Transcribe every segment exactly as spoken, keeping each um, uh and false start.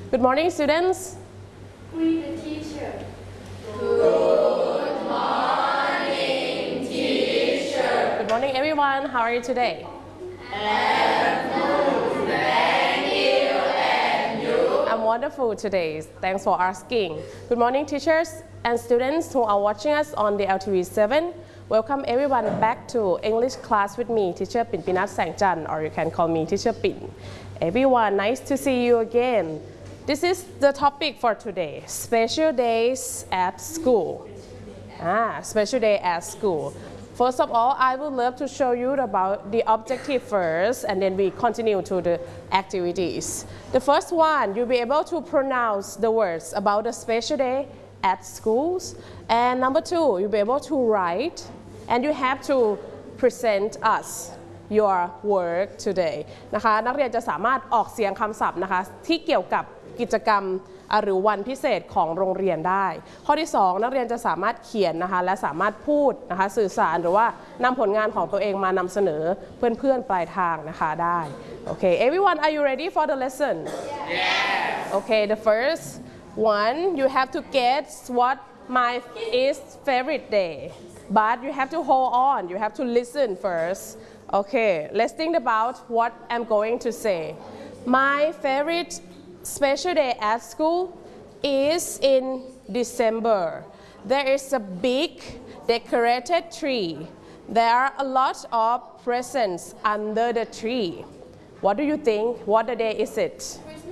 Good morning, students. Greet the teacher. Good morning, teacher. Good morning, everyone. How are you today? I'm good, thank you, and you? I'm wonderful today. Thanks for asking. Good morning, teachers and students who are watching us on the L T V seven. Welcome everyone back to English class with me, Teacher Pin Pinat Sangchan, or you can call me Teacher Pin. Everyone, nice to see you again. This is the topic for today, special days at school. Ah, special day at school. First of all, I would love to show you about the objective first, and then we continue to the activities. The first one, you'll be able to pronounce the words about the special day at schools. And number two, you'll be able to write, and you have to present us your work today นะคะนักเรียนจะสามารถออกเสียงคำศัพท์นะคะที่เกี่ยวกับกิจกรรมหรือวันพิเศษของโรงเรียนได้ข้อที่สองนักเรียนจะสามารถเขียนนะคะและสามารถพูดนะคะสื่อสารหรือว่านำผลงานของตัวเองมานำเสนอเพื่อนๆปลายทางนะคะได้โอเค everyone are you ready for the lesson Yes. okay the first one you have to guess what my is favorite day but you have to hold on you have to listen first okay let's think about what I'm going to say my favorite special day at school is in December. There is a big decorated tree. There are a lot of presents under the tree. What do you think? What the day is it?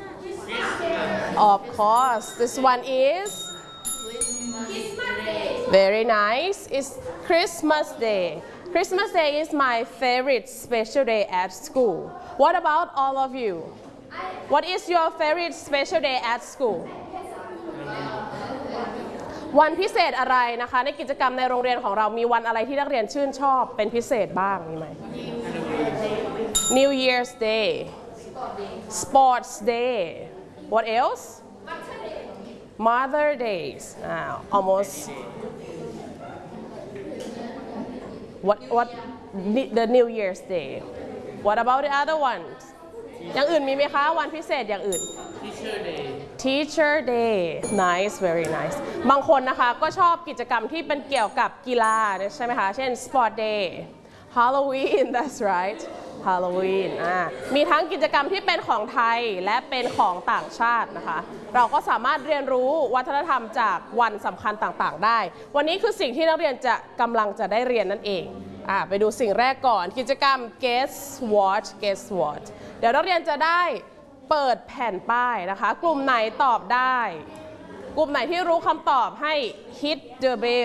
Of course, this one is very nice. It's Christmas Day. Christmas Day is my favorite special day at school. What about all of you? What is your favorite special day at school วันพิเศษอะไรนะคะในกิจกรรมในโรงเรียนของเรามีวันอะไรที่นักเรียนชื่นชอบเป็นพิเศษบ้างมีไหม New Year's Day Sports Day What else Mother Days ah, almost What what the New Year's Day What about the other onesอย่างอื่นมีไหมคะวันพิเศษอย่างอื่น Teacher Day Teacher Day nice very nice บางคนนะคะก็ชอบกิจกรรมที่เป็นเกี่ยวกับกีฬาใช่ไหมคะเช่น Sport Day Halloween that's right Halloween อ่ามีทั้งกิจกรรมที่เป็นของไทยและเป็นของต่างชาตินะคะเราก็สามารถเรียนรู้วัฒนธรรมจากวันสำคัญต่างๆได้วันนี้คือสิ่งที่นักเรียนจะกำลังจะได้เรียนนั่นเองอ่าไปดูสิ่งแรกก่อนกิจกรรม Guess What Guess Whatเดี๋ยวนักเรียนจะได้เปิดแผ่นป้ายนะคะกลุ่มไหนตอบได้กลุ่มไหนที่รู้คำตอบให้ hit the bell